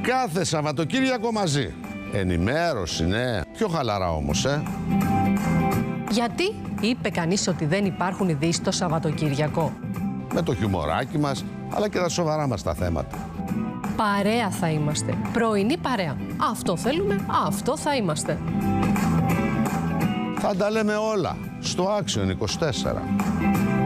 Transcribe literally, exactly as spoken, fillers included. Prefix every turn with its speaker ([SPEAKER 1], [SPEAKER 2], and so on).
[SPEAKER 1] Κάθε Σαββατοκύριακο μαζί. Ενημέρωση, ναι. Πιο χαλαρά όμως, ε.
[SPEAKER 2] Γιατί είπε κανείς ότι δεν υπάρχουν ειδήσεις το Σαββατοκύριακο?
[SPEAKER 1] Με το χιουμοράκι μας, αλλά και τα σοβαρά μας τα θέματα.
[SPEAKER 2] Παρέα θα είμαστε. Πρωινή παρέα. Αυτό θέλουμε, αυτό θα είμαστε.
[SPEAKER 1] Θα τα λέμε όλα στο Άξιον είκοσι τέσσερα.